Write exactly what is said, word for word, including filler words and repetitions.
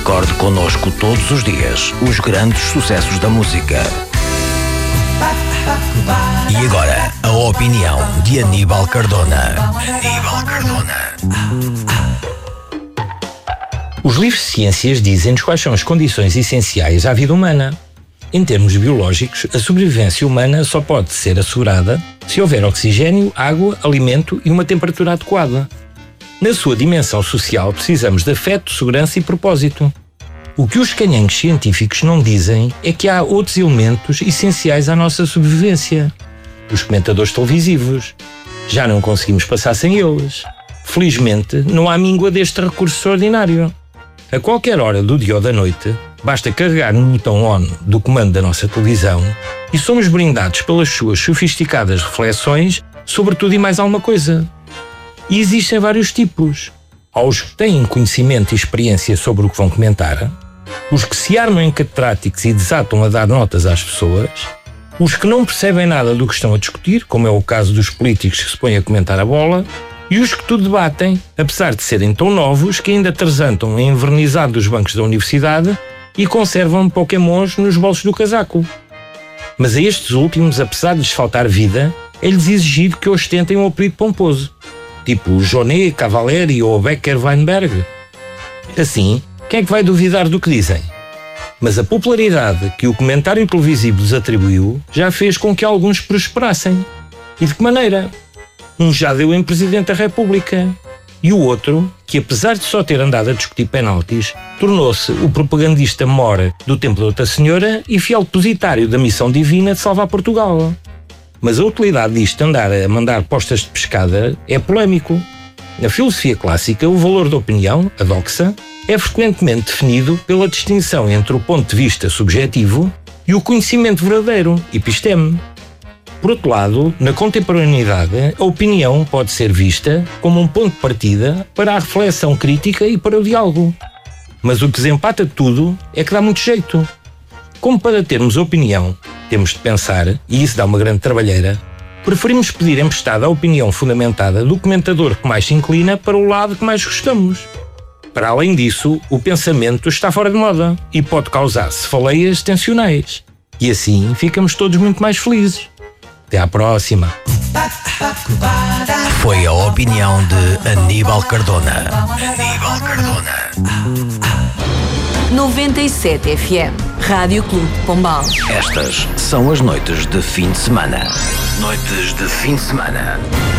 Recorde connosco todos os dias os grandes sucessos da música. E agora, a opinião de Aníbal Cardona. Aníbal Cardona. Os livros de ciências dizem-nos quais são as condições essenciais à vida humana. Em termos biológicos, a sobrevivência humana só pode ser assegurada se houver oxigênio, água, alimento e uma temperatura adequada. Na sua dimensão social, precisamos de afeto, segurança e propósito. O que os canhangos científicos não dizem é que há outros elementos essenciais à nossa sobrevivência. Os comentadores televisivos. Já não conseguimos passar sem eles. Felizmente, não há míngua deste recurso extraordinário. A qualquer hora do dia ou da noite, basta carregar no botão on do comando da nossa televisão e somos brindados pelas suas sofisticadas reflexões sobre tudo e mais alguma coisa. E existem vários tipos. Há os que têm conhecimento e experiência sobre o que vão comentar, os que se armam em catedráticos e desatam a dar notas às pessoas, os que não percebem nada do que estão a discutir, como é o caso dos políticos que se põem a comentar a bola, e os que tudo debatem, apesar de serem tão novos que ainda transantam em envernizado dos bancos da universidade e conservam pokémons nos bolsos do casaco. Mas a estes últimos, apesar de lhes faltar vida, é-lhes exigido que ostentem um apelido pomposo, tipo Jonet, Cavalieri ou Becker Weinberg. Assim, quem é que vai duvidar do que dizem? Mas a popularidade que o comentário televisivo lhes atribuiu já fez com que alguns prosperassem. E de que maneira? Um já deu em Presidente da República. E o outro, que apesar de só ter andado a discutir penaltis, tornou-se o propagandista mor do Templo de Outra Senhora e fiel depositário da missão divina de salvar Portugal. Mas a utilidade disto de andar a mandar postas de pescada é polémico. Na filosofia clássica, o valor da opinião, a doxa, é frequentemente definido pela distinção entre o ponto de vista subjetivo e o conhecimento verdadeiro, episteme. Por outro lado, na contemporaneidade, a opinião pode ser vista como um ponto de partida para a reflexão crítica e para o diálogo. Mas o que desempata tudo é que dá muito jeito. Como para termos opinião, temos de pensar, e isso dá uma grande trabalheira, preferimos pedir emprestada a opinião fundamentada do comentador que mais se inclina para o lado que mais gostamos. Para além disso, o pensamento está fora de moda e pode causar cefaleias tensionais. E assim ficamos todos muito mais felizes. Até à próxima. Foi a opinião de Aníbal Cardona. Aníbal Cardona. noventa e sete F M, Rádio Clube de Pombal. Estas são as noites de fim de semana. Noites de fim de semana.